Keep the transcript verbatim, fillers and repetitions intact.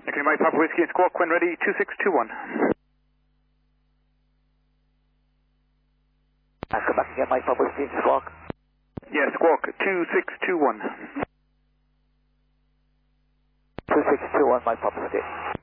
Okay, Mike Papa Whiskey and Squawk when ready, two six two one. I'll come back again, Mike Papa Whiskey and Squawk. Yeah, Squawk, two six two one. two six two one, Mike Papa Whiskey.